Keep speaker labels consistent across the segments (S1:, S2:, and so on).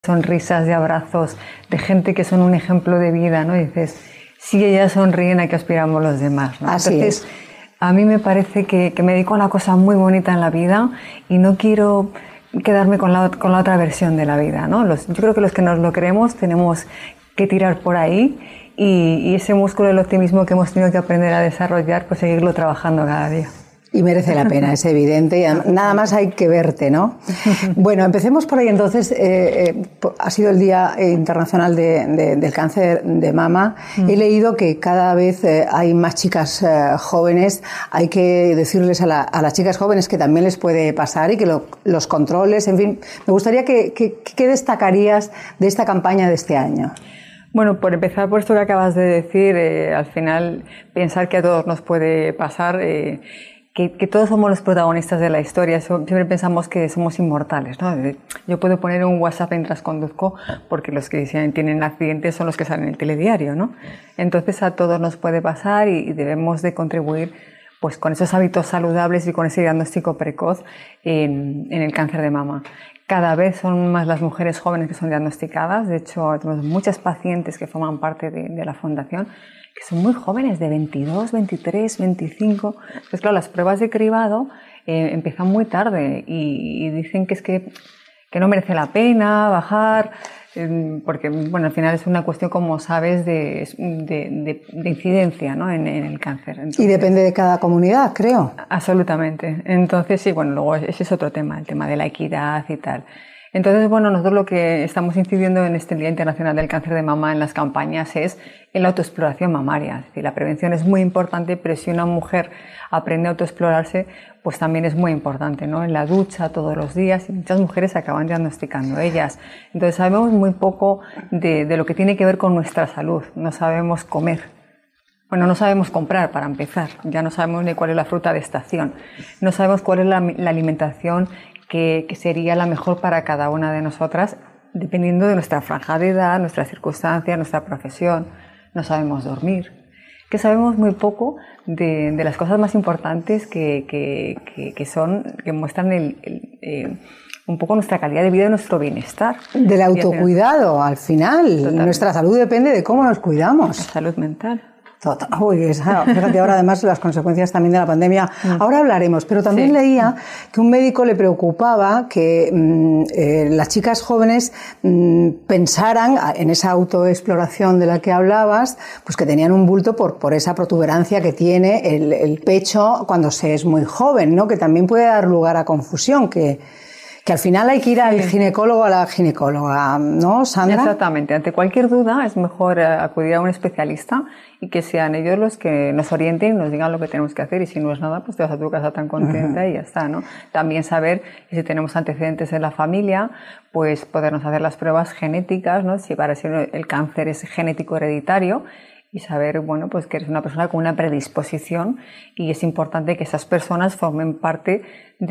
S1: sonrisas, de abrazos, de gente que son un ejemplo de vida, ¿no? Y dices, si ellas sonríen, ¿a qué aspiramos los demás, ¿no?
S2: Así
S1: Entonces,
S2: es.
S1: a mí me parece que me dedico a una cosa muy bonita en la vida y no quiero quedarme con la otra versión de la vida, ¿no? Yo creo que los que nos lo creemos tenemos que tirar por ahí y ese músculo del optimismo que hemos tenido que aprender a desarrollar, pues seguirlo trabajando cada día.
S2: Y merece la pena, es evidente, y nada más hay que verte, ¿no? Bueno, empecemos por ahí entonces. Ha sido el Día Internacional del Cáncer de Mama. He leído que cada vez hay más chicas jóvenes. Hay que decirles a las chicas jóvenes que también les puede pasar y que los controles, en fin. Me gustaría ¿qué destacarías de esta campaña de este año?
S1: Bueno, por empezar por esto que acabas de decir, al final pensar que a todos nos puede pasar, que todos somos los protagonistas de la historia. Siempre pensamos que somos inmortales, ¿no? Yo puedo poner un WhatsApp mientras conduzco porque los que tienen accidentes son los que salen en el telediario, ¿no? Entonces a todos nos puede pasar y debemos de contribuir pues con esos hábitos saludables y con ese diagnóstico precoz en el cáncer de mama. Cada vez son más las mujeres jóvenes que son diagnosticadas. De hecho, tenemos muchas pacientes que forman parte de la fundación que son muy jóvenes, de 22, 23, 25. Entonces, claro, las pruebas de cribado empiezan muy tarde y dicen que no merece la pena bajar, porque bueno, al final es una cuestión, como sabes, de incidencia, ¿no? en el cáncer. Entonces,
S2: y depende de cada comunidad, creo.
S1: Absolutamente. Entonces, sí, bueno, luego ese es otro tema, el tema de la equidad y tal. Entonces, bueno, nosotros lo que estamos incidiendo en este Día Internacional del Cáncer de Mama en las campañas es en la autoexploración mamaria. Es decir, la prevención es muy importante, pero si una mujer aprende a autoexplorarse, pues también es muy importante, ¿no? En la ducha todos los días, y muchas mujeres se acaban diagnosticando ellas. Entonces, sabemos muy poco de lo que tiene que ver con nuestra salud. No sabemos comer. Bueno, no sabemos comprar, para empezar. Ya no sabemos ni cuál es la fruta de estación. No sabemos cuál es la alimentación que sería la mejor para cada una de nosotras, dependiendo de nuestra franja de edad, nuestras circunstancias, nuestra profesión. No sabemos dormir. Que sabemos muy poco de las cosas más importantes que muestran un poco nuestra calidad de vida y nuestro bienestar.
S2: Del autocuidado, al final. Totalmente. Nuestra salud depende de cómo nos cuidamos.
S1: La salud mental.
S2: Total. Uy, fíjate ahora además las consecuencias también de la pandemia. Ahora hablaremos, pero también leía que un médico le preocupaba que las chicas jóvenes pensaran en esa autoexploración de la que hablabas, pues que tenían un bulto por esa protuberancia que tiene el pecho cuando se es muy joven, ¿no? Que también puede dar lugar a confusión, que al final hay que ir al ginecólogo o a la ginecóloga, ¿no, Sandra?
S1: Exactamente. Ante cualquier duda es mejor acudir a un especialista y que sean ellos los que nos orienten y nos digan lo que tenemos que hacer, y si no es nada, pues te vas a tu casa tan contenta y ya está, ¿no? También saber que si tenemos antecedentes en la familia, pues podernos hacer las pruebas genéticas, ¿no? Si para ser el cáncer es genético hereditario, y saber, bueno, pues que eres una persona con una predisposición, y es importante que esas personas formen parte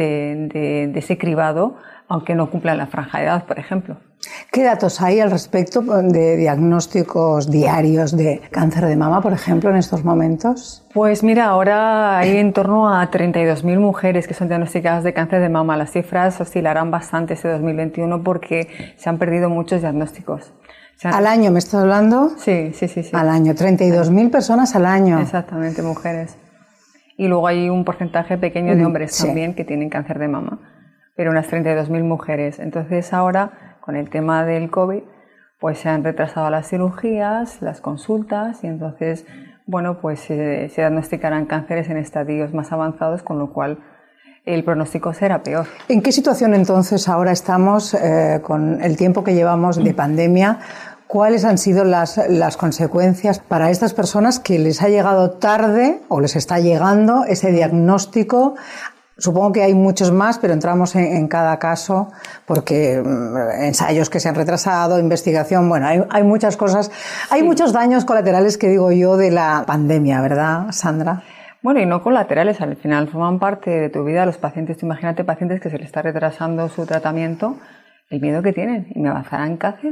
S1: de ese cribado, aunque no cumplan la franja de edad, por ejemplo.
S2: ¿Qué datos hay al respecto de diagnósticos diarios de cáncer de mama, por ejemplo, en estos momentos?
S1: Pues mira, ahora hay en torno a 32.000 mujeres que son diagnosticadas de cáncer de mama. Las cifras oscilarán bastante este 2021 porque se han perdido muchos diagnósticos.
S2: ¿Al año me estás hablando?
S1: Sí.
S2: Al año, 32.000 personas al año.
S1: Exactamente, mujeres. Y luego hay un porcentaje pequeño de hombres también que tienen cáncer de mama, pero unas 32.000 mujeres. Entonces ahora, con el tema del COVID, pues se han retrasado las cirugías, las consultas, y entonces, bueno, pues se diagnosticarán cánceres en estadios más avanzados, con lo cual el pronóstico será peor.
S2: ¿En qué situación entonces ahora estamos con el tiempo que llevamos de pandemia? ¿Cuáles han sido las consecuencias para estas personas que les ha llegado tarde o les está llegando ese diagnóstico? Supongo que hay muchos más, pero entramos en cada caso porque ensayos que se han retrasado, investigación, bueno, hay muchas cosas. Hay muchos daños colaterales, que digo yo, de la pandemia, ¿verdad, Sandra?
S1: Bueno, y no colaterales, al final forman parte de tu vida los pacientes. Tú imagínate pacientes que se les está retrasando su tratamiento, el miedo que tienen, y me avanzarán cáncer.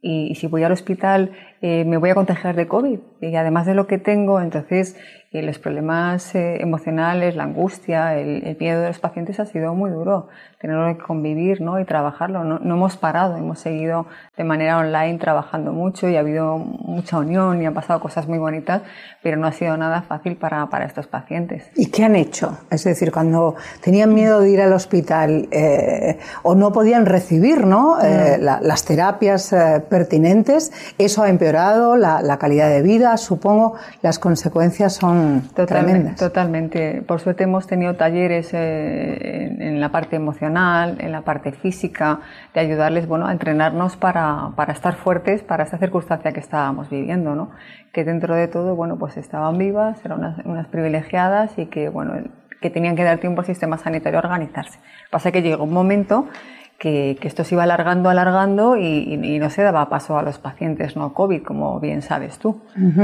S1: y si voy al hospital me voy a contagiar de COVID, y además de lo que tengo, entonces los problemas emocionales, la angustia, el miedo de los pacientes ha sido muy duro, tenerlo que convivir, ¿no? Y trabajarlo. No hemos parado, hemos seguido de manera online trabajando mucho y ha habido mucha unión y han pasado cosas muy bonitas, pero no ha sido nada fácil para estos pacientes.
S2: ¿Y qué han hecho? Es decir, cuando tenían miedo de ir al hospital o no podían recibir, ¿no? Las terapias pertinentes, eso ha empeorado la calidad de vida, supongo, las consecuencias son tremendas.
S1: Totalmente. Por suerte hemos tenido talleres en la parte emocional, en la parte física, de ayudarles, bueno, a entrenarnos para estar fuertes para esta circunstancia que estábamos viviendo, ¿no? Que dentro de todo, bueno, pues estaban vivas, eran unas privilegiadas y que, bueno, que tenían que dar tiempo al sistema sanitario a organizarse. Pasa que llegó un momento que esto se iba alargando y no se daba paso a los pacientes no COVID, como bien sabes tú.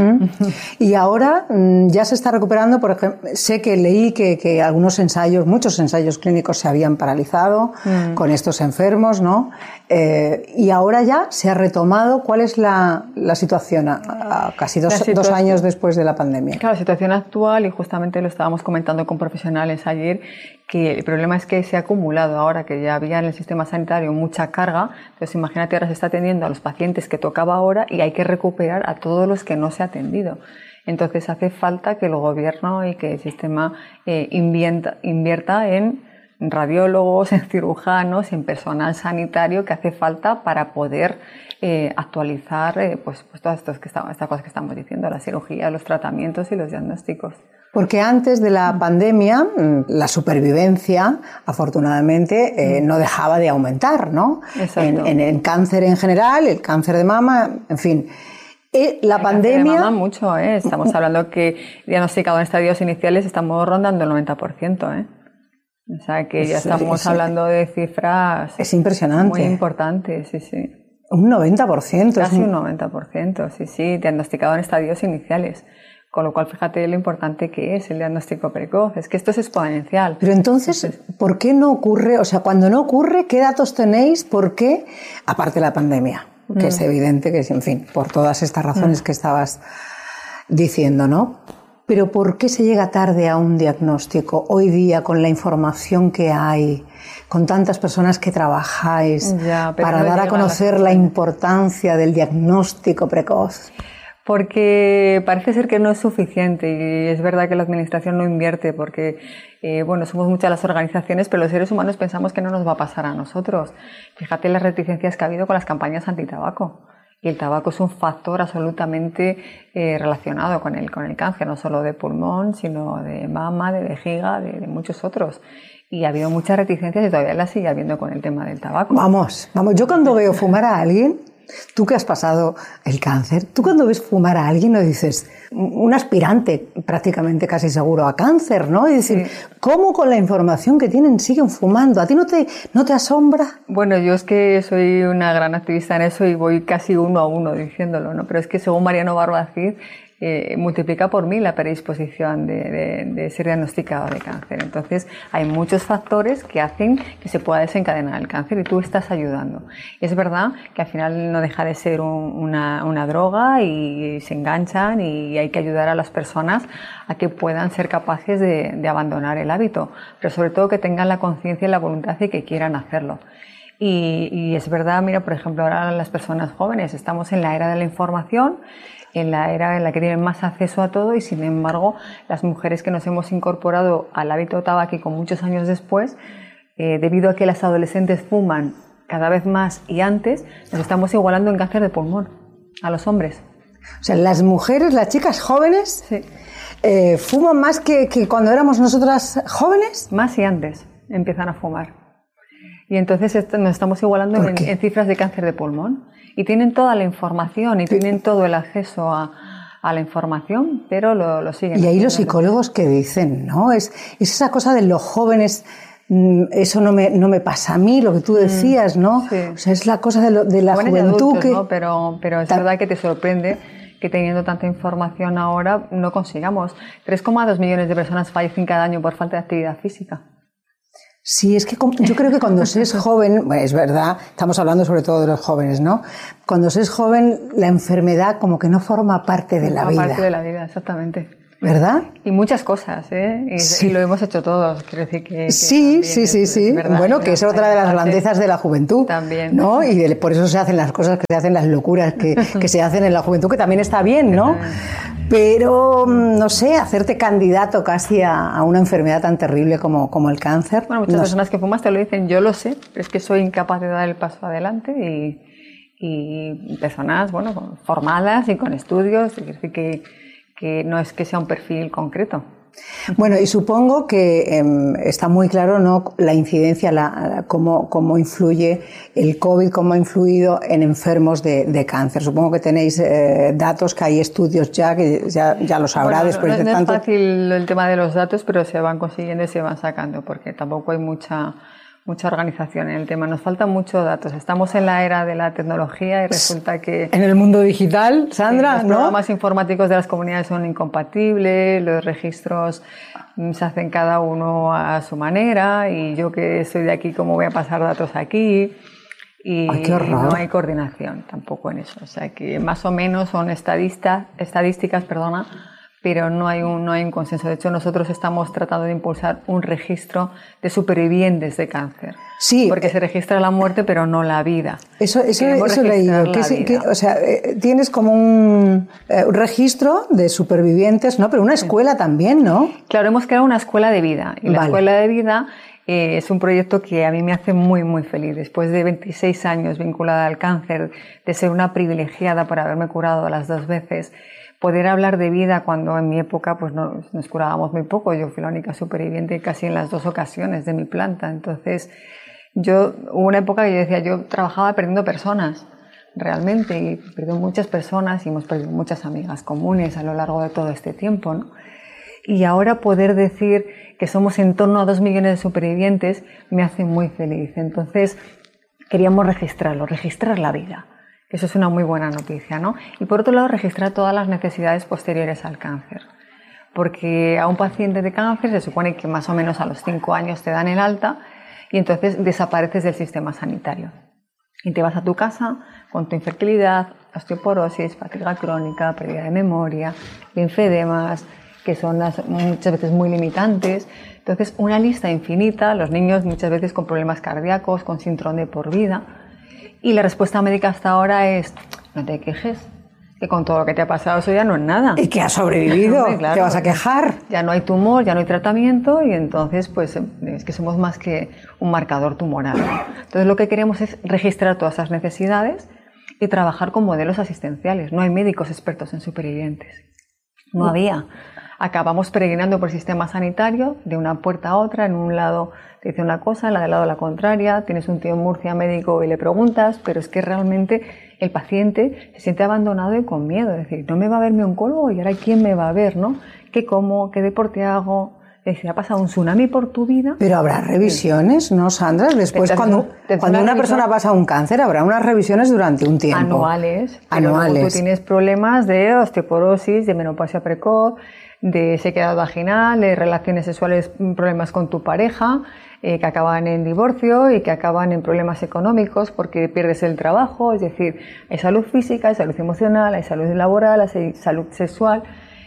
S2: Y ahora ya se está recuperando, por ejemplo, sé que leí que algunos ensayos, muchos ensayos clínicos se habían paralizado con estos enfermos, ¿no? Y ahora ya se ha retomado. ¿Cuál es la situación a casi dos años después de la pandemia?
S1: Claro, la situación actual, y justamente lo estábamos comentando con profesionales ayer, que el problema es que se ha acumulado ahora que ya había en el sistema sanitario mucha carga. Entonces imagínate, ahora se está atendiendo a los pacientes que tocaba ahora y hay que recuperar a todos los que no se ha atendido. Entonces hace falta que el gobierno y que el sistema invierta en radiólogos, en cirujanos, en personal sanitario que hace falta para poder actualizar pues todas estas cosas que estamos diciendo, la cirugía, los tratamientos y los diagnósticos.
S2: Porque antes de la pandemia, la supervivencia, afortunadamente, no dejaba de aumentar, ¿no? En cáncer en general, el cáncer de mama, en fin. La pandemia...
S1: Cáncer de mama mucho, Estamos hablando que diagnosticado en estadios iniciales estamos rondando el 90%, O sea que ya estamos hablando de cifras...
S2: Es impresionante.
S1: Muy importantes, sí.
S2: Un 90%.
S1: Casi un 90%, sí, diagnosticado en estadios iniciales. Con lo cual, fíjate lo importante que es el diagnóstico precoz. Es que esto es exponencial.
S2: Pero entonces, ¿por qué no ocurre? O sea, cuando no ocurre, ¿qué datos tenéis? ¿Por qué? Aparte de la pandemia, que es evidente que, en fin, por todas estas razones que estabas diciendo, ¿no? Pero ¿por qué se llega tarde a un diagnóstico hoy día con la información que hay, con tantas personas que trabajáis para dar a conocer la importancia del diagnóstico precoz?
S1: Porque parece ser que no es suficiente y es verdad que la administración no invierte porque, somos muchas las organizaciones, pero los seres humanos pensamos que no nos va a pasar a nosotros. Fíjate las reticencias que ha habido con las campañas antitabaco. Y el tabaco es un factor absolutamente relacionado con el cáncer, no solo de pulmón, sino de mama, de vejiga, de muchos otros. Y ha habido muchas reticencias y todavía las sigue habiendo con el tema del tabaco.
S2: Vamos, yo cuando veo fumar a alguien... Tú que has pasado el cáncer, tú cuando ves fumar a alguien no dices, un aspirante prácticamente casi seguro a cáncer, ¿no? Y decir, ¿cómo con la información que tienen siguen fumando? ¿A ti no te asombra?
S1: Bueno, yo es que soy una gran activista en eso y voy casi uno a uno diciéndolo, ¿no? Pero es que según Mariano Barbacid, multiplica por 1000 la predisposición de ser diagnosticado de cáncer. Entonces hay muchos factores que hacen que se pueda desencadenar el cáncer y tú estás ayudando. Es verdad que al final no deja de ser una droga y se enganchan y hay que ayudar a las personas a que puedan ser capaces de abandonar el hábito, pero sobre todo que tengan la conciencia y la voluntad y que quieran hacerlo. Y es verdad, mira, por ejemplo, ahora las personas jóvenes estamos en la era de la información, en la era en la que tienen más acceso a todo y sin embargo las mujeres que nos hemos incorporado al hábito tabáquico muchos años después, debido a que las adolescentes fuman cada vez más y antes, nos estamos igualando en cáncer de pulmón a los hombres.
S2: O sea, las mujeres, las chicas jóvenes, fuman más que cuando éramos nosotras jóvenes.
S1: Más y antes empiezan a fumar. Y entonces nos estamos igualando en cifras de cáncer de pulmón. Y tienen toda la información y tienen todo el acceso a la información, pero lo siguen.
S2: Y ahí los psicólogos que dicen, ¿no? Es esa cosa de los jóvenes, eso no me pasa a mí, lo que tú decías, ¿no?
S1: Sí.
S2: O sea, es la cosa de la juventud
S1: adultos, ¿no? Pero es verdad que te sorprende que teniendo tanta información ahora no consigamos. 3,2 millones de personas fallecen cada año por falta de actividad física.
S2: Sí, es que yo creo que cuando se es joven, bueno, es verdad, estamos hablando sobre todo de los jóvenes, ¿no? Cuando se es joven, la enfermedad como que no forma parte de la vida.
S1: Forma parte de la vida, exactamente.
S2: ¿Verdad?
S1: Y muchas cosas, ¿eh? Y lo hemos hecho todos, quiero decir que
S2: sí.
S1: Es verdad,
S2: bueno, que es otra de las grandezas de la juventud.
S1: También.
S2: ¿No? Y por eso se hacen las cosas que se hacen, las locuras que se hacen en la juventud, que también está bien, ¿no? Pero, no sé, hacerte candidato casi a una enfermedad tan terrible como el cáncer.
S1: Bueno, muchas personas que fumas te lo dicen, yo lo sé, pero es que soy incapaz de dar el paso adelante y personas, bueno, formadas y con estudios, quiero decir que no es que sea un perfil concreto.
S2: Bueno, y supongo que está muy claro, ¿no?, la incidencia, cómo influye el COVID, cómo ha influido en enfermos de cáncer. Supongo que tenéis datos, que hay estudios ya, que ya lo sabrá después de tanto.
S1: No es fácil el tema de los datos, pero se van consiguiendo y se van sacando, porque tampoco hay mucha organización en el tema. Nos faltan muchos datos. Estamos en la era de la tecnología y resulta que...
S2: En el mundo digital, Sandra,
S1: los programas informáticos de las comunidades son incompatibles, los registros se hacen cada uno a su manera y yo que soy de aquí, ¿cómo voy a pasar datos aquí? Y no hay coordinación tampoco en eso. O sea que más o menos son estadísticas, pero no hay un consenso. De hecho, nosotros estamos tratando de impulsar un registro de supervivientes de cáncer.
S2: Sí.
S1: Porque se registra la muerte, pero no la vida.
S2: Eso he leído. O sea, tienes como un registro de supervivientes, ¿no? Pero una escuela también, ¿no?
S1: Claro, hemos creado una escuela de vida. Y la escuela de vida es un proyecto que a mí me hace muy, muy feliz. Después de 26 años vinculada al cáncer, de ser una privilegiada por haberme curado las 2 veces, poder hablar de vida cuando en mi época pues nos curábamos muy poco. Yo fui la única superviviente casi en las 2 ocasiones de mi planta. Entonces, hubo una época que yo decía, yo trabajaba perdiendo personas, realmente, y perdido muchas personas y hemos perdido muchas amigas comunes a lo largo de todo este tiempo, ¿no? Y ahora poder decir que somos en torno a 2 millones de supervivientes me hace muy feliz. Entonces, queríamos registrar la vida. Eso es una muy buena noticia, ¿no? Y por otro lado, registrar todas las necesidades posteriores al cáncer. Porque a un paciente de cáncer se supone que más o menos a los 5 años te dan el alta y entonces desapareces del sistema sanitario. Y te vas a tu casa con tu infertilidad, osteoporosis, fatiga crónica, pérdida de memoria, linfedemas, que son muchas veces muy limitantes. Entonces, una lista infinita, los niños muchas veces con problemas cardíacos, con síndrome de por vida. Y la respuesta médica hasta ahora es, no te quejes, que con todo lo que te ha pasado eso ya no es nada.
S2: Y que has sobrevivido, claro, te vas a quejar.
S1: Ya no hay tumor, ya no hay tratamiento y entonces pues es que somos más que un marcador tumoral. Entonces lo que queremos es registrar todas esas necesidades y trabajar con modelos asistenciales. No hay médicos expertos en supervivientes. No había. Acabamos peregrinando por el sistema sanitario de una puerta a otra. En un lado te dice una cosa, en la del lado la contraria. Tienes un tío en Murcia médico y le preguntas, pero es que realmente el paciente se siente abandonado y con miedo. Es decir, no me va a ver mi oncólogo y ahora ¿quién me va a ver, no? ¿Qué como? ¿Qué deporte hago? Es decir, ha pasado un tsunami por tu vida.
S2: Pero habrá revisiones, ¿no, Sandra? Después, cuando una persona pasa un cáncer, habrá unas revisiones durante un tiempo.
S1: Anuales. Tú tienes problemas de osteoporosis, de menopausia precoz, de sequedad vaginal, de relaciones sexuales, problemas con tu pareja, que acaban en divorcio y que acaban en problemas económicos porque pierdes el trabajo. Es decir, hay salud física, hay salud emocional, hay salud laboral, hay salud sexual.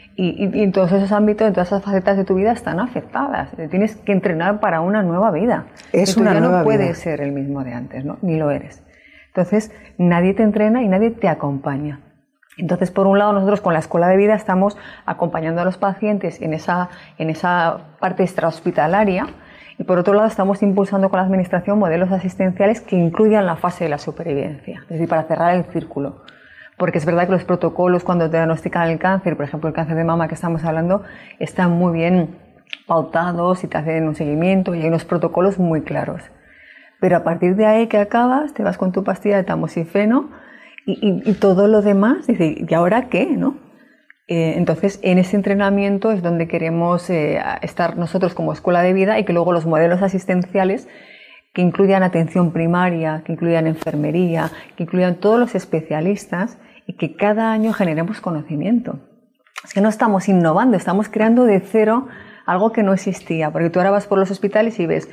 S1: Y en todos esos ámbitos, en todas esas facetas de tu vida están afectadas. Tienes que entrenar para una nueva vida.
S2: Es una nueva vida.
S1: No puedes ser el mismo de antes, ¿no? Ni lo eres. Entonces, nadie te entrena y nadie te acompaña. Entonces, por un lado, nosotros con la escuela de vida estamos acompañando a los pacientes en esa parte extrahospitalaria y por otro lado estamos impulsando con la administración modelos asistenciales que incluyan la fase de la supervivencia, es decir, para cerrar el círculo. Porque es verdad que los protocolos cuando te diagnostican el cáncer, por ejemplo el cáncer de mama que estamos hablando, están muy bien pautados y te hacen un seguimiento y hay unos protocolos muy claros. Pero a partir de ahí que acabas, te vas con tu pastilla de tamoxifeno y todo lo demás, dice, ¿y ahora qué? ¿No? Entonces, en ese entrenamiento es donde queremos estar nosotros como escuela de vida y que luego los modelos asistenciales que incluyan atención primaria, que incluyan enfermería, que incluyan todos los especialistas y que cada año generemos conocimiento. Es que no estamos innovando, estamos creando de cero algo que no existía, porque tú ahora vas por los hospitales y ves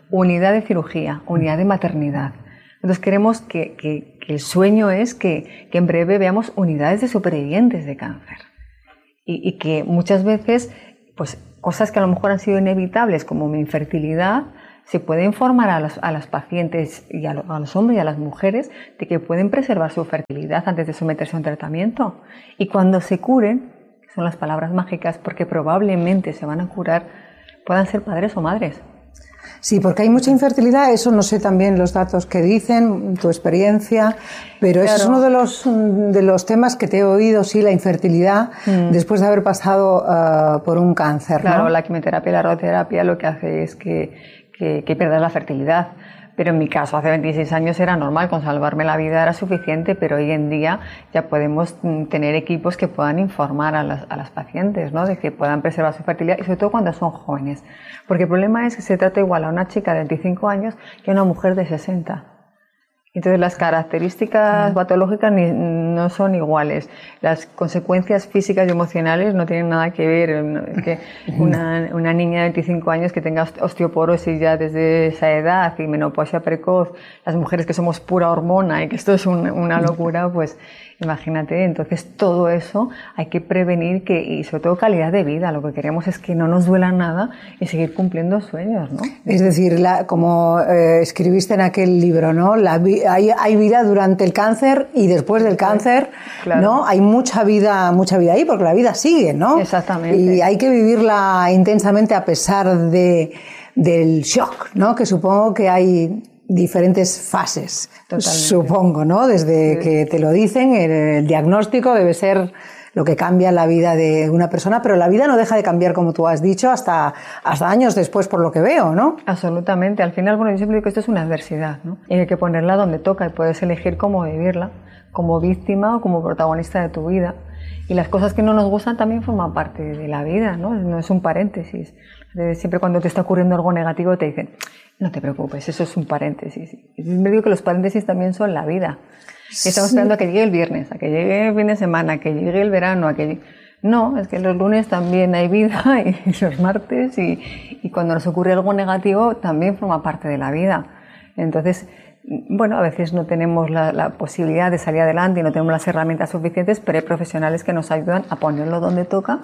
S1: unidad de cirugía, unidad de maternidad. Entonces queremos que el sueño es que en breve veamos unidades de supervivientes de cáncer y que muchas veces pues cosas que a lo mejor han sido inevitables como mi infertilidad se puede informar a las pacientes y a los hombres y a las mujeres de que pueden preservar su fertilidad antes de someterse a un tratamiento y cuando se curen, que son las palabras mágicas porque probablemente se van a curar, puedan ser padres o madres.
S2: Sí, porque hay mucha infertilidad, eso no sé también los datos que dicen, tu experiencia, pero claro. Eso es uno de los temas que te he oído, sí, la infertilidad, después de haber pasado por un cáncer.
S1: Claro,
S2: ¿no?
S1: La quimioterapia y la radioterapia lo que hace es que pierdas la fertilidad. Pero en mi caso, hace 26 años era normal, con salvarme la vida era suficiente, pero hoy en día ya podemos tener equipos que puedan informar a las pacientes, ¿no? De que puedan preservar su fertilidad y sobre todo cuando son jóvenes. Porque el problema es que se trata igual a una chica de 25 años que a una mujer de 60. Entonces las características patológicas no son iguales, las consecuencias físicas y emocionales no tienen nada que ver. Que una niña de 25 años que tenga osteoporosis ya desde esa edad y menopausia precoz, las mujeres que somos pura hormona y que esto es una locura, pues imagínate. Entonces todo eso hay que prevenir y sobre todo calidad de vida. Lo que queremos es que no nos duela nada y seguir cumpliendo sueños, ¿no?
S2: Es decir, como escribiste en aquel libro, ¿no? Hay vida durante el cáncer y después del cáncer, claro. ¿No? Hay mucha vida ahí porque la vida sigue, ¿no?
S1: Exactamente.
S2: Y hay que vivirla intensamente a pesar del shock, ¿no? Que supongo que hay diferentes fases. Totalmente. Supongo, ¿no? Desde que te lo dicen, el diagnóstico debe ser lo que cambia la vida de una persona, pero la vida no deja de cambiar, como tú has dicho, hasta años después, por lo que veo, ¿no?
S1: Absolutamente. Al final, bueno, yo siempre digo que esto es una adversidad, ¿no? Y hay que ponerla donde toca y puedes elegir cómo vivirla, como víctima o como protagonista de tu vida. Y las cosas que no nos gustan también forman parte de la vida, ¿no? No es un paréntesis. Siempre cuando te está ocurriendo algo negativo te dicen, no te preocupes, eso es un paréntesis. Y me digo que los paréntesis también son la vida. Estamos esperando a que llegue el viernes, a que llegue el fin de semana, a que llegue el verano, No, es que los lunes también hay vida y los martes y cuando nos ocurre algo negativo también forma parte de la vida. Entonces, bueno, a veces no tenemos la posibilidad de salir adelante y no tenemos las herramientas suficientes, pero hay profesionales que nos ayudan a ponerlo donde toca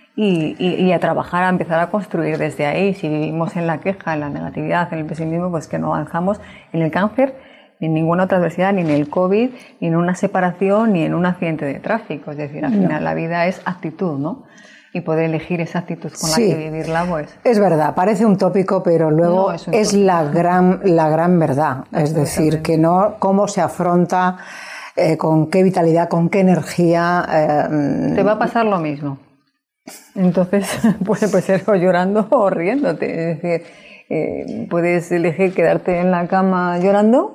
S1: y a trabajar, a empezar a construir desde ahí. Si vivimos en la queja, en la negatividad, en el pesimismo, pues que no avanzamos en el cáncer, ni en ninguna otra adversidad, ni en el COVID, ni en una separación, ni en un accidente de tráfico. Es decir, al final la vida es actitud, ¿no? Y poder elegir esa actitud con la que vivirla, pues...
S2: Es verdad, parece un tópico, pero luego es la gran verdad. Es decir, que no cómo se afronta, con qué vitalidad, con qué energía...
S1: Te va a pasar lo mismo. Entonces, puede ser o llorando o riéndote. Es decir, puedes elegir quedarte en la cama llorando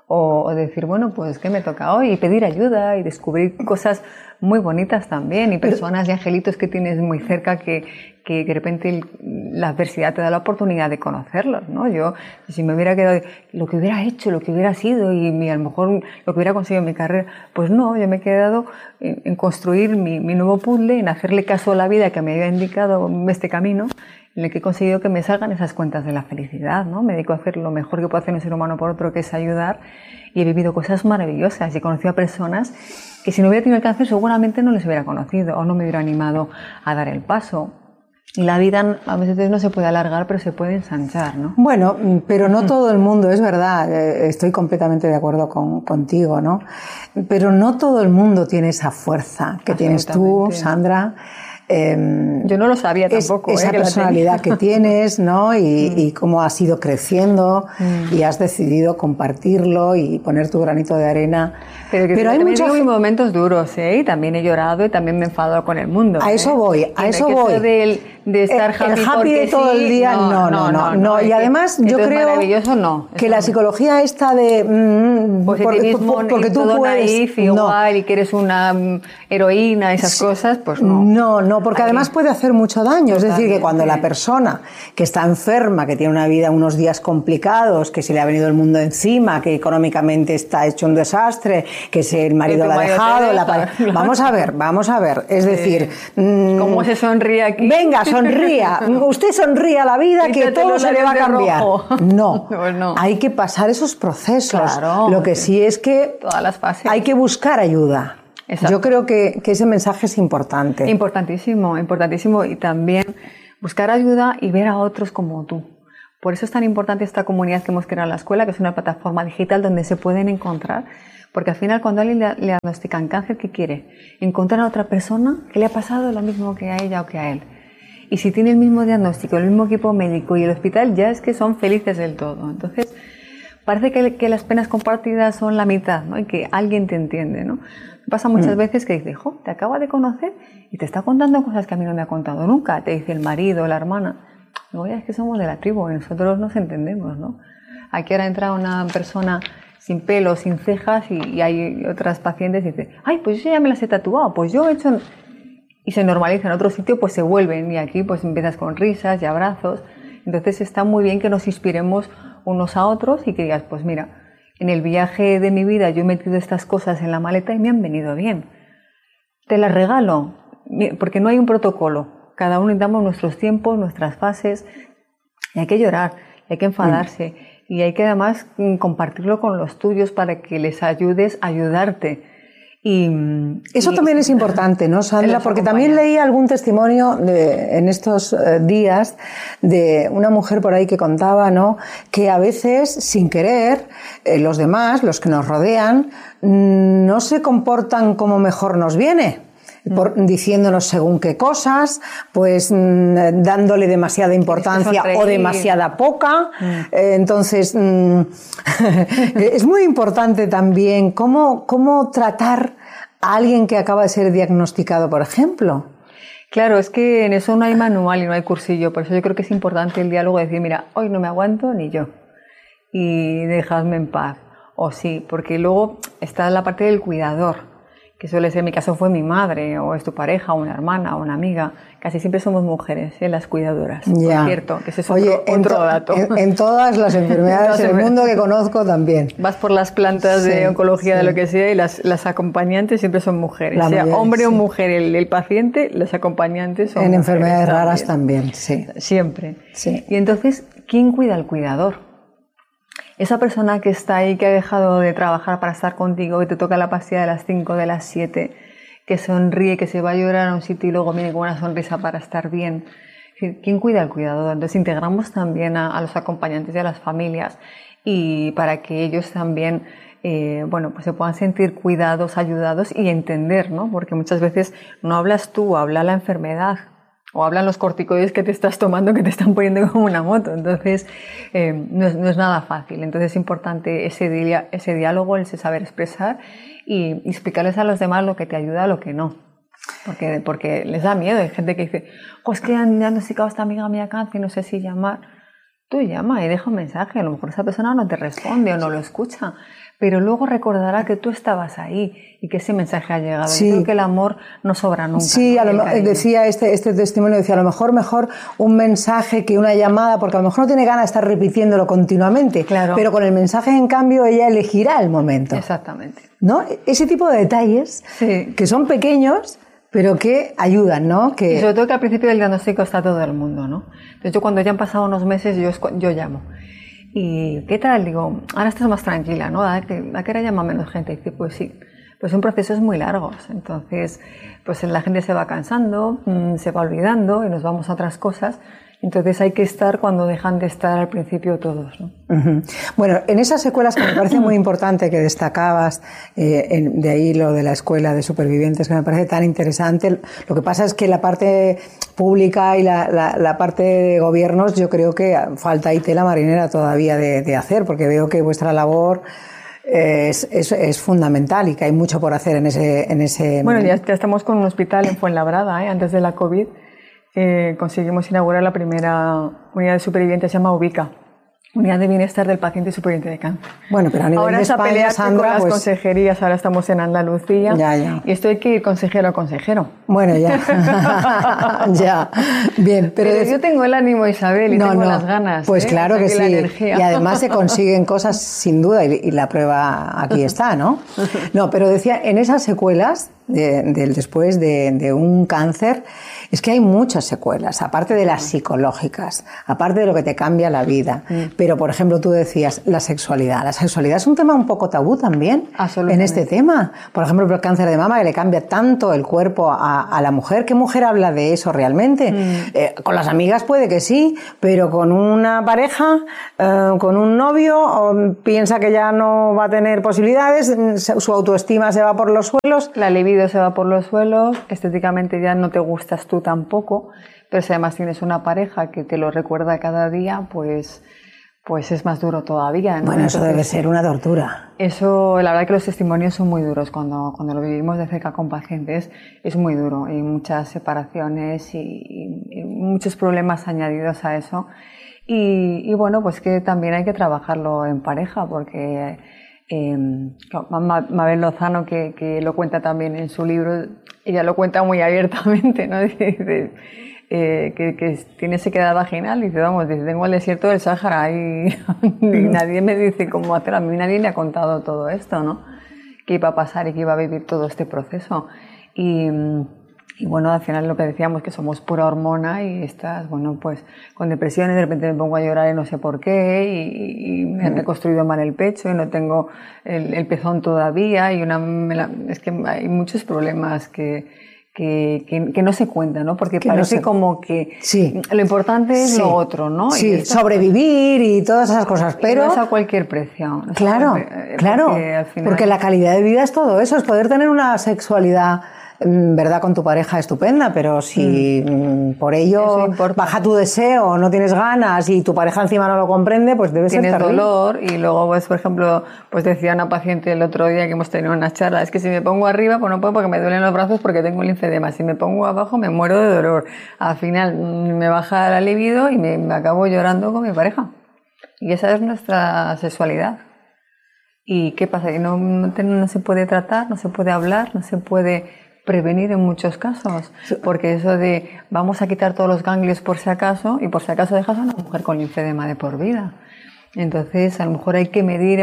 S1: o decir, bueno, pues ¿qué me toca hoy? Y pedir ayuda y descubrir cosas muy bonitas también y personas y angelitos que tienes muy cerca que de repente la adversidad te da la oportunidad de conocerlos, ¿no? Yo, si me hubiera quedado lo que hubiera hecho, lo que hubiera sido y a lo mejor lo que hubiera conseguido en mi carrera, pues no, yo me he quedado en construir mi nuevo puzzle, en hacerle caso a la vida que me había indicado este camino, en el que he conseguido que me salgan esas cuentas de la felicidad, ¿no? Me dedico a hacer lo mejor que puede hacer un ser humano por otro, que es ayudar, y he vivido cosas maravillosas y he conocido a personas que si no hubiera tenido el cáncer seguramente no les hubiera conocido o no me hubiera animado a dar el paso. Y la vida a veces no se puede alargar, pero se puede ensanchar, ¿no?
S2: Bueno, pero no todo el mundo, es verdad, estoy completamente de acuerdo contigo, ¿no? Pero no todo el mundo tiene esa fuerza que tienes tú, Sandra.
S1: Yo no lo sabía tampoco.
S2: Esa personalidad que tienes, ¿no? Y cómo has ido creciendo y has decidido compartirlo y poner tu granito de arena.
S1: Pero hay muchos momentos duros, ¿eh? Y también he llorado y también me he enfadado con el mundo.
S2: A eso voy, a eso voy.
S1: De estar happy
S2: de todo el día, no. Y además yo creo que la psicología esta de
S1: positivismo porque tú puedes igual y que eres una heroína, esas cosas, pues no.
S2: No, porque además puede hacer mucho daño. Totalmente. Es decir, que cuando la persona que está enferma, que tiene una vida, unos días complicados, que se le ha venido el mundo encima, que económicamente está hecho un desastre, que el marido la ha dejado, vamos a ver. Es decir...
S1: ¿Cómo se sonríe aquí?
S2: Venga, sonría. Usted sonríe a la vida, que todo se le va a cambiar. No, pues no, hay que pasar esos procesos. Claro, lo que sí es que
S1: todas las fases.
S2: Hay que buscar ayuda. Exacto. Yo creo que ese mensaje es importante.
S1: Importantísimo, importantísimo. Y también buscar ayuda y ver a otros como tú. Por eso es tan importante esta comunidad que hemos creado en la escuela, que es una plataforma digital donde se pueden encontrar. Porque al final, cuando a alguien le diagnostican cáncer, ¿qué quiere? Encontrar a otra persona que le ha pasado lo mismo que a ella o que a él. Y si tiene el mismo diagnóstico, el mismo equipo médico y el hospital, ya es que son felices del todo. Entonces, parece que las penas compartidas son la mitad, ¿no? Y que alguien te entiende, ¿no? Pasa muchas veces que dices, te acaba de conocer y te está contando cosas que a mí no me ha contado nunca. Te dice el marido, la hermana. No, ya es que somos de la tribu y nosotros nos entendemos, ¿no? Aquí ahora entra una persona sin pelo, sin cejas y hay otras pacientes y dicen, ay, pues yo ya me las he tatuado, pues yo he hecho... Y se normaliza en otro sitio, pues se vuelven y aquí pues empiezas con risas y abrazos. Entonces está muy bien que nos inspiremos unos a otros y que digas, pues mira, en el viaje de mi vida yo he metido estas cosas en la maleta y me han venido bien. Te las regalo, porque no hay un protocolo. Cada uno damos nuestros tiempos, nuestras fases, y hay que llorar, hay que enfadarse, y hay que además compartirlo con los tuyos para que les ayudes a ayudarte.
S2: Eso también es importante, ¿no, Sandra? Porque también leí algún testimonio en estos días de una mujer por ahí que contaba, ¿no?, que a veces, sin querer, los demás, los que nos rodean, no se comportan como mejor nos viene. Diciéndonos según qué cosas, pues dándole demasiada importancia o demasiada poca. Entonces, es muy importante también cómo tratar a alguien que acaba de ser diagnosticado, por ejemplo.
S1: Claro, es que en eso no hay manual y no hay cursillo, por eso yo creo que es importante el diálogo de decir, mira, hoy no me aguanto ni yo y dejadme en paz. O sí, porque luego está la parte del cuidador, que suele ser, en mi caso fue mi madre, o es tu pareja, o una hermana, o una amiga. Casi siempre somos mujeres, las cuidadoras. Ya. Por cierto, que ese es otro dato.
S2: En todas las enfermedades del mundo que conozco también.
S1: Vas por las plantas de oncología, de lo que sea, y las acompañantes siempre son mujeres. Sea hombre o mujer, el paciente, los acompañantes son mujeres.
S2: En enfermedades raras también, sí.
S1: Siempre.
S2: Sí.
S1: Y entonces, ¿quién cuida al cuidador? Esa persona que está ahí, que ha dejado de trabajar para estar contigo, que te toca la pastilla de las 5, de las 7, que sonríe, que se va a llorar a un sitio y luego viene con una sonrisa para estar bien. ¿Quién cuida al cuidador? Entonces integramos también a los acompañantes y a las familias y para que ellos también pues se puedan sentir cuidados, ayudados y entender, ¿no? Porque muchas veces no hablas tú, habla la enfermedad. O hablan los corticoides que te estás tomando, que te están poniendo como una moto. Entonces, no es nada fácil. Entonces, es importante ese diálogo, ese saber expresar y explicarles a los demás lo que te ayuda, lo que no. Porque les da miedo. Hay gente que dice, es que han diagnosticado a esta amiga mía cáncer, no sé si llamar. Tú llama y deja un mensaje. A lo mejor esa persona no te responde o no lo escucha. Pero luego recordará que tú estabas ahí y que ese mensaje ha llegado. Sí. Yo creo que el amor no sobra nunca.
S2: Sí, ¿no? Decía este testimonio, decía, a lo mejor un mensaje que una llamada, porque a lo mejor no tiene ganas de estar repitiéndolo continuamente, claro. Pero con el mensaje, en cambio, ella elegirá el momento.
S1: Exactamente.
S2: ¿No? Ese tipo de detalles, que son pequeños, pero que ayudan, ¿no?
S1: Y sobre todo que al principio del diagnóstico está todo el mundo, ¿no? Entonces yo cuando ya han pasado unos meses, yo llamo. ¿Y qué tal? Digo, ahora estás más tranquila, ¿no? ¿A qué hora llama menos gente? Y dice, pues sí, pues un proceso es muy largo. Entonces, pues la gente se va cansando, se va olvidando y nos vamos a otras cosas. Entonces hay que estar cuando dejan de estar al principio todos, ¿no?
S2: Uh-huh. Bueno, en esas secuelas que me parece muy importante que destacabas, de ahí lo de la escuela de supervivientes, que me parece tan interesante. Lo que pasa es que la parte pública y la parte de gobiernos, yo creo que falta ahí tela marinera todavía de hacer, porque veo que vuestra labor es fundamental y que hay mucho por hacer en ese...
S1: Bueno, ya estamos con un hospital en Fuenlabrada, antes de la COVID. Conseguimos inaugurar la primera unidad de supervivientes, se llama Ubica. Unidad de Bienestar del Paciente Superviviente de Cáncer.
S2: Bueno, pero a nivel
S1: ahora
S2: de España,
S1: pelear
S2: Sandra,
S1: con las
S2: pues...
S1: consejerías, ahora estamos en Andalucía.
S2: Ya.
S1: Y esto hay que ir consejero a consejero.
S2: Bueno, ya. Ya. Bien,
S1: pero yo tengo el ánimo, Isabel, y tengo las ganas.
S2: Pues claro que sí. Y además se consiguen cosas sin duda, y la prueba aquí está, ¿no? No, pero decía, en esas secuelas después de un cáncer, es que hay muchas secuelas, aparte de las psicológicas, aparte de lo que te cambia la vida. Pero, por ejemplo, tú decías, la sexualidad. La sexualidad es un tema un poco tabú también en este tema. Por ejemplo, el cáncer de mama, que le cambia tanto el cuerpo a la mujer. ¿Qué mujer habla de eso realmente? Con las amigas puede que sí, pero con una pareja, con un novio, piensa que ya no va a tener posibilidades, su autoestima se va por los suelos.
S1: La libido se va por los suelos, estéticamente ya no te gustas tú tampoco, pero si además tienes una pareja que te lo recuerda cada día, pues es más duro todavía, ¿no?
S2: Bueno, eso debe ser una tortura.
S1: Eso, la verdad que los testimonios son muy duros cuando lo vivimos de cerca con pacientes, es muy duro. Hay muchas separaciones y muchos problemas añadidos a eso. Y bueno, pues que también hay que trabajarlo en pareja, porque Mabel Lozano, que lo cuenta también en su libro, ella lo cuenta muy abiertamente, ¿no? Dice, que tiene sequedad vaginal y dice, vamos, tengo el desierto del Sáhara y nadie me dice cómo hacer, a mí nadie me ha contado todo esto, ¿no? Que iba a pasar y que iba a vivir todo este proceso. Y bueno, al final lo que decíamos, que somos pura hormona y estás, bueno, pues con depresión y de repente me pongo a llorar y no sé por qué y me han reconstruido mal el pecho y no tengo el pezón todavía y es que hay muchos problemas que no se cuentan, ¿no? Porque parece como que lo importante es lo otro, ¿no?
S2: Sí, sobrevivir y todas esas cosas, pero...
S1: no es a cualquier precio.
S2: Claro, porque la calidad de vida es todo eso, es poder tener una sexualidad, verdad, con tu pareja estupenda, pero si por ello baja tu deseo, no tienes ganas y tu pareja encima no lo comprende, pues debe ser terrible.
S1: Tienes dolor y luego, pues, por ejemplo, pues decía una paciente el otro día que hemos tenido una charla, es que si me pongo arriba, pues no puedo porque me duelen los brazos porque tengo un linfedema, si me pongo abajo me muero de dolor, al final me baja la libido y me acabo llorando con mi pareja. Y esa es nuestra sexualidad. ¿Y qué pasa? No se puede tratar, no se puede hablar, no se puede prevenir en muchos casos, porque eso de vamos a quitar todos los ganglios por si acaso, y por si acaso dejas a una mujer con linfedema de por vida. Entonces, a lo mejor hay que medir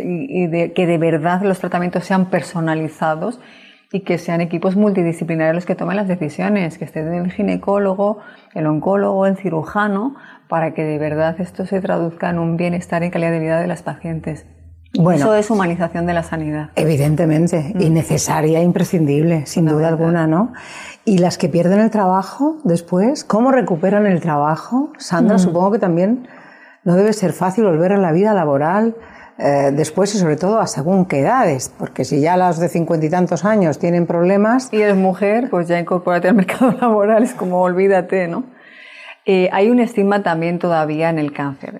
S1: que de verdad los tratamientos sean personalizados y que sean equipos multidisciplinarios los que tomen las decisiones, que esté el ginecólogo, el oncólogo, el cirujano, para que de verdad esto se traduzca en un bienestar y calidad de vida de las pacientes. Bueno, eso es humanización de la sanidad.
S2: Evidentemente, y necesaria, imprescindible, sin duda alguna, ¿no? Y las que pierden el trabajo después, ¿cómo recuperan el trabajo? Sandra, supongo que también no debe ser fácil volver a la vida laboral después y sobre todo a según qué edades, porque si ya las de 50 y tantos años tienen problemas...
S1: Y eres mujer, pues ya incorpórate al mercado laboral, es como olvídate, ¿no? Hay un estigma también todavía en el cáncer.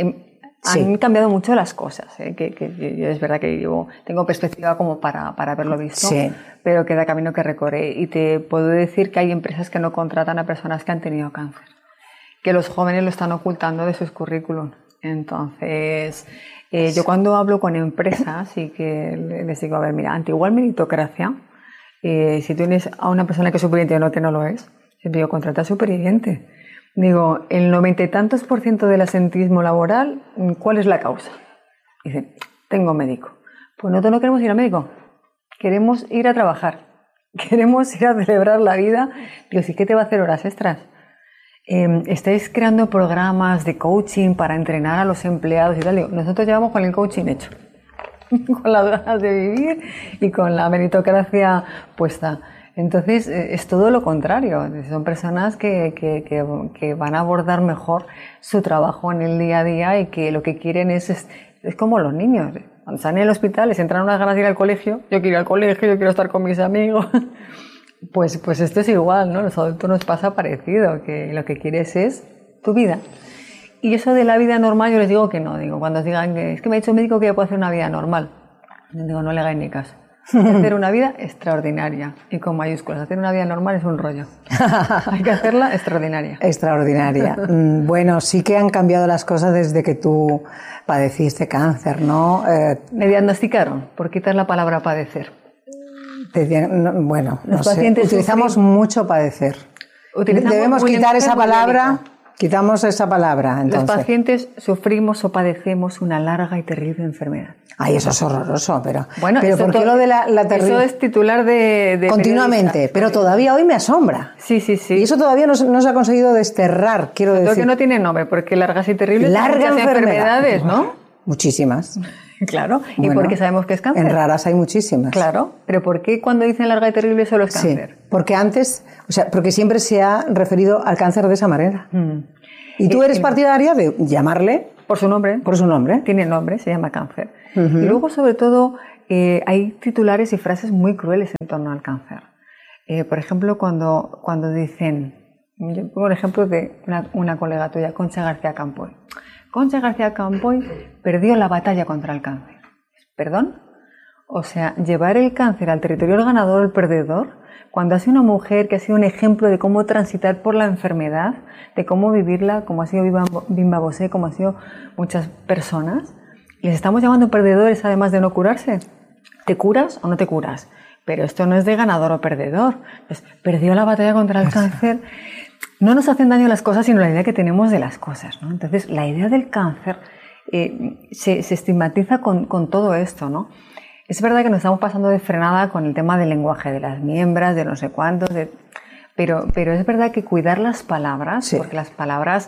S1: Han cambiado mucho las cosas, que yo es verdad que tengo perspectiva como para haberlo visto, pero queda camino que recorrer. Y te puedo decir que hay empresas que no contratan a personas que han tenido cáncer, que los jóvenes lo están ocultando de sus currículum. Entonces, yo cuando hablo con empresas y que les digo, a ver, mira, ante igual meritocracia, si tienes a una persona que es superviviente o que no lo es, siempre digo, contrata a superviviente. Digo, el 90 y tantos % del asentismo laboral, ¿cuál es la causa? Dice, tengo médico. Pues nosotros no queremos ir al médico, queremos ir a trabajar, queremos ir a celebrar la vida. Digo, ¿sí qué te va a hacer horas extras? ¿Estáis creando programas de coaching para entrenar a los empleados y tal? Digo, nosotros llevamos con el coaching hecho, con las ganas de vivir y con la meritocracia puesta. Entonces, es todo lo contrario. Son personas que van a abordar mejor su trabajo en el día a día y que lo que quieren es como los niños. Cuando están en el hospital les entran unas ganas de ir al colegio. Yo quiero ir al colegio, yo quiero estar con mis amigos. Pues esto es igual, ¿no? Los adultos nos pasa parecido, que lo que quieres es tu vida. Y eso de la vida normal yo les digo que no. Digo, cuando os digan que es que me ha dicho el médico que yo puedo hacer una vida normal, les digo, no le hagáis ni caso. Hay que hacer una vida extraordinaria y con mayúsculas. Hacer una vida normal es un rollo. Hay que hacerla extraordinaria.
S2: Extraordinaria. Bueno, sí que han cambiado las cosas desde que tú padeciste cáncer, ¿no?
S1: Me diagnosticaron por quitar la palabra padecer.
S2: Bueno, no sé. Utilizamos mucho padecer. Debemos quitar esa palabra. Médico. Quitamos esa palabra, entonces.
S1: Los pacientes sufrimos o padecemos una larga y terrible enfermedad.
S2: Ay, eso es horroroso, pero... Bueno, pero ¿por qué lo de la terrible?
S1: Eso es titular de
S2: continuamente, pero todavía hoy me asombra.
S1: Sí, sí, sí.
S2: Y eso todavía no se ha conseguido desterrar, quiero decir.
S1: Creo que no tiene nombre, porque largas y terribles son muchas enfermedades, ¿no?
S2: Muchísimas.
S1: Claro, y bueno, porque sabemos que es cáncer.
S2: En raras hay muchísimas.
S1: Claro, pero ¿por qué cuando dicen larga y terrible solo es cáncer?
S2: Sí, porque antes, o sea, porque siempre se ha referido al cáncer de esa manera. Y tú eres partidaria de llamarle...
S1: Por su nombre.
S2: Por su nombre.
S1: Tiene nombre, se llama cáncer. Y luego, sobre todo, hay titulares y frases muy crueles en torno al cáncer. Por ejemplo, cuando dicen... Yo pongo el ejemplo de una colega tuya, Concha García Campoy. Concha García Campoy perdió la batalla contra el cáncer. ¿Perdón? O sea, llevar el cáncer al territorio del ganador o el perdedor, cuando ha sido una mujer que ha sido un ejemplo de cómo transitar por la enfermedad, de cómo vivirla, como ha sido Bimba Bosé, como ha sido muchas personas, les estamos llamando perdedores además de no curarse. ¿Te curas o no te curas? Pero esto no es de ganador o perdedor. Pues perdió la batalla contra el cáncer. No nos hacen daño las cosas, sino la idea que tenemos de las cosas, ¿no? Entonces, la idea del cáncer se estigmatiza con todo esto, ¿no? Es verdad que nos estamos pasando de frenada con el tema del lenguaje, de las miembros, de no sé cuántos, pero es verdad que cuidar las palabras, sí, porque las palabras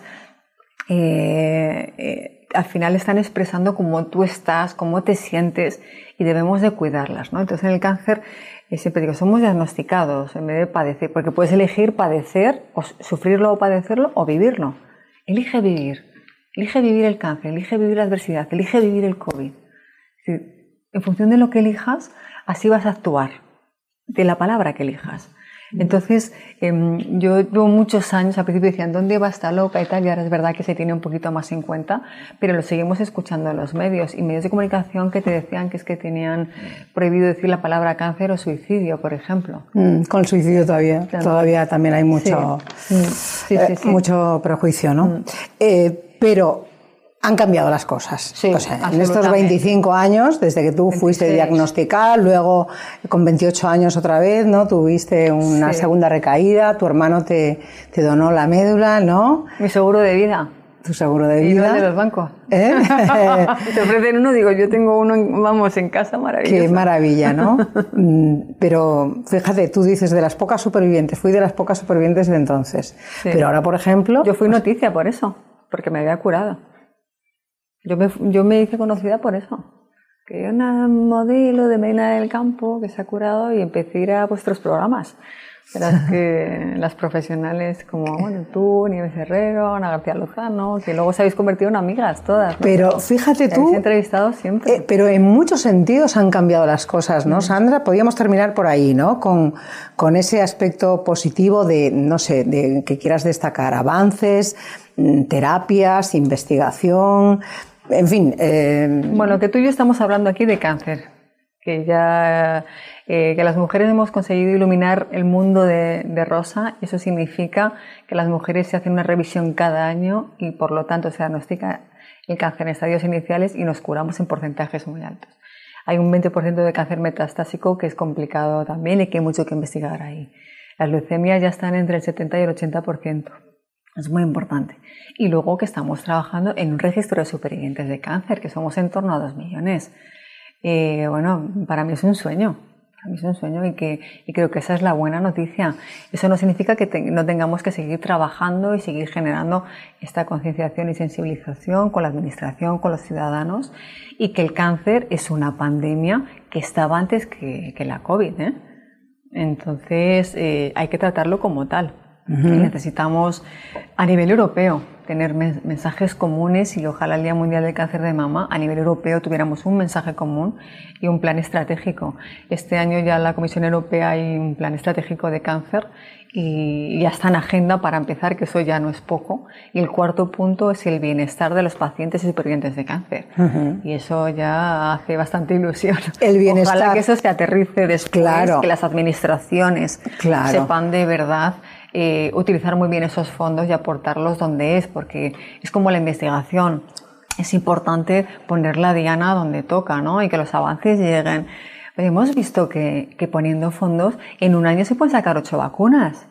S1: al final están expresando cómo tú estás, cómo te sientes, y debemos de cuidarlas, ¿no? Entonces en el cáncer siempre digo, somos diagnosticados en vez de padecer, porque puedes elegir padecer, o sufrirlo o padecerlo, o vivirlo. Elige vivir el cáncer, elige vivir la adversidad, elige vivir el COVID. En función de lo que elijas, así vas a actuar, de la palabra que elijas. Entonces, yo llevo muchos años, al principio decían, ¿dónde va esta loca y tal? Y ahora es verdad que se tiene un poquito más en cuenta, pero lo seguimos escuchando en los medios, y medios de comunicación que te decían que es que tenían prohibido decir la palabra cáncer o suicidio, por ejemplo. Con
S2: el suicidio todavía también hay mucho, mucho prejuicio, ¿no? Pero han cambiado las cosas.
S1: Sí,
S2: o sea, en estos 25 años, desde que tú 26. Fuiste diagnosticada, luego con 28 años otra vez, ¿no? Tuviste una segunda recaída, tu hermano te donó la médula, ¿no?
S1: Mi seguro de vida.
S2: Tu seguro de vida.
S1: Y no el de los bancos. Te ofrecen uno, digo, yo tengo uno, en casa, maravilloso.
S2: Qué maravilla, ¿no? Pero fíjate, tú dices de las pocas supervivientes, fui de las pocas supervivientes de entonces. Sí. Pero ahora, por ejemplo...
S1: Yo fui noticia por eso, porque me había curado. Yo me hice conocida por eso. Que yo una modelo de Medina del Campo que se ha curado y empecé a ir a vuestros programas. Verás que las profesionales como tú, Nieves Herrero, Ana García Lozano, que luego os habéis convertido en amigas todas, ¿no?
S2: Pero fíjate tú...
S1: Habéis entrevistado siempre.
S2: Pero en muchos sentidos han cambiado las cosas, ¿no, Sandra? Podríamos terminar por ahí, ¿no? Con ese aspecto positivo de, no sé, de que quieras destacar avances, terapias, investigación... En fin...
S1: Bueno, que tú y yo estamos hablando aquí de cáncer, que ya que las mujeres hemos conseguido iluminar el mundo de rosa. Eso significa que las mujeres se hacen una revisión cada año y por lo tanto se diagnostica el cáncer en estadios iniciales y nos curamos en porcentajes muy altos. Hay un 20% de cáncer metastásico que es complicado también y que hay mucho que investigar ahí. Las leucemias ya están entre el 70 y el 80%. Es muy importante. Y luego que estamos trabajando en un registro de supervivientes de cáncer, que somos en torno a 2 millones. Bueno, para mí es un sueño. Para mí es un sueño y creo que esa es la buena noticia. Eso no significa que no tengamos que seguir trabajando y seguir generando esta concienciación y sensibilización con la administración, con los ciudadanos, y que el cáncer es una pandemia que estaba antes que la COVID, ¿eh? Entonces hay que tratarlo como tal. Necesitamos a nivel europeo tener mensajes comunes y ojalá el Día Mundial del Cáncer de Mama a nivel europeo tuviéramos un mensaje común y un plan estratégico. Este año ya en la Comisión Europea hay un plan estratégico de cáncer y ya está en agenda para empezar, que eso ya no es poco. Y el cuarto punto es el bienestar de los pacientes y supervivientes de cáncer. Y eso ya hace bastante ilusión.
S2: El bienestar.
S1: Ojalá que eso se aterrice después,
S2: claro,
S1: que las administraciones sepan de verdad utilizar muy bien esos fondos y aportarlos donde es, porque es como la investigación. Es importante poner la diana donde toca, ¿no? Y que los avances lleguen. Hemos visto que poniendo fondos, en un año se pueden sacar 8 vacunas.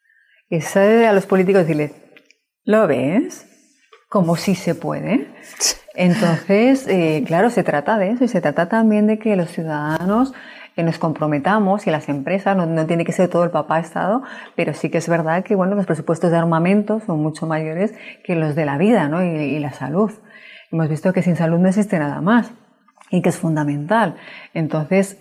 S1: Eso a los políticos decirles, ¿lo ves? Como sí se puede. Entonces, claro, se trata de eso y se trata también de que los ciudadanos nos comprometamos y las empresas, no tiene que ser todo el papá Estado, pero sí que es verdad que bueno, los presupuestos de armamento son mucho mayores que los de la vida, ¿no? y la salud. Hemos visto que sin salud no existe nada más y que es fundamental. Entonces,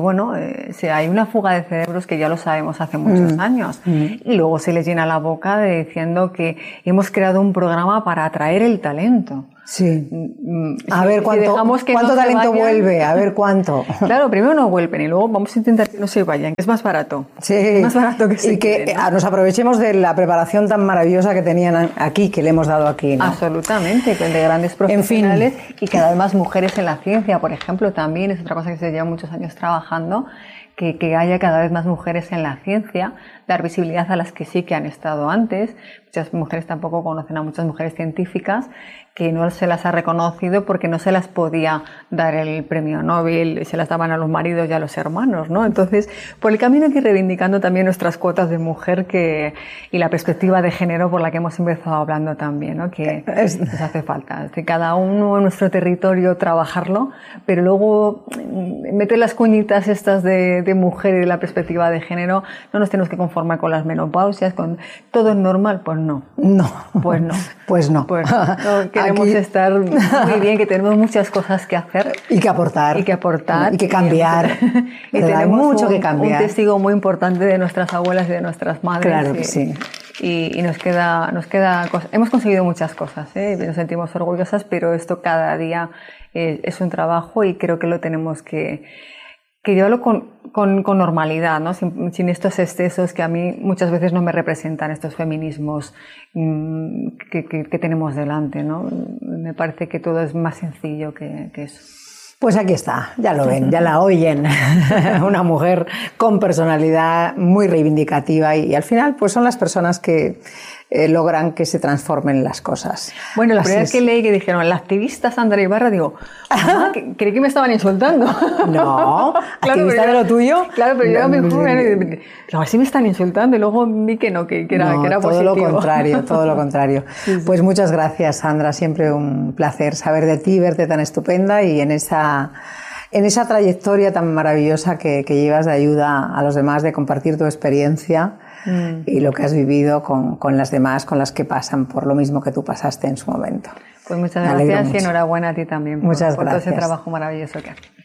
S1: hay una fuga de cerebros que ya lo sabemos hace muchos años y luego se les llena la boca diciendo que hemos creado un programa para atraer el talento.
S2: Sí. A ver cuánto talento vuelve, a ver cuánto.
S1: Claro, primero no vuelven y luego vamos a intentar que no se vayan, que es más barato.
S2: Sí.
S1: Es más barato que
S2: y que ¿no? Nos aprovechemos de la preparación tan maravillosa que tenían aquí, que le hemos dado aquí, ¿no?
S1: Absolutamente, de grandes profesionales y cada vez más mujeres en la ciencia, por ejemplo, también es otra cosa que se lleva muchos años trabajando. Que haya cada vez más mujeres en la ciencia, dar visibilidad a las que sí que han estado antes. Muchas mujeres tampoco conocen a muchas mujeres científicas que no se las ha reconocido porque no se las podía dar el premio Nobel, se las daban a los maridos y a los hermanos, ¿no? Entonces, por el camino hay que ir reivindicando también nuestras cuotas de mujer y la perspectiva de género por la que hemos empezado hablando también, ¿no? Que nos hace falta. Que cada uno en nuestro territorio trabajarlo, pero luego meter las cuñitas estas de mujer y de la perspectiva de género, no nos tenemos que conformar con las menopausias, con todo es normal, pues no.
S2: No.
S1: Pues no.
S2: Pues no.
S1: Pues no queremos estar muy bien, que tenemos muchas cosas que hacer.
S2: Y que aportar.
S1: Y que aportar.
S2: Y que cambiar.
S1: Y tenemos
S2: mucho que cambiar.
S1: Un testigo muy importante de nuestras abuelas y de nuestras madres.
S2: Claro que sí.
S1: Y nos queda hemos conseguido muchas cosas, nos sentimos orgullosas, pero esto cada día es un trabajo y creo que lo tenemos que llevarlo con normalidad, ¿no? Sin estos excesos que a mí muchas veces no me representan, estos feminismos que tenemos delante, ¿no? Me parece que todo es más sencillo que eso.
S2: Pues aquí está, ya lo ven, ya la oyen. Una mujer con personalidad muy reivindicativa y al final pues son las personas que logran que se transformen las cosas.
S1: Bueno, la primera vez que leí que dijeron la activista Sandra Ibarra, digo, creí que me estaban insultando.
S2: No,
S1: claro,
S2: activista de lo tuyo.
S1: Claro, pero yo era muy joven y a ver si me están insultando y luego vi que no, que era
S2: todo
S1: positivo.
S2: Todo lo contrario. Sí. Pues muchas gracias, Sandra, siempre un placer saber de ti, verte tan estupenda y en esa trayectoria tan maravillosa que llevas de ayuda a los demás, de compartir tu experiencia y lo que has vivido con las demás, con las que pasan por lo mismo que tú pasaste en su momento.
S1: Pues muchas gracias y enhorabuena a ti también por todo ese trabajo maravilloso que haces.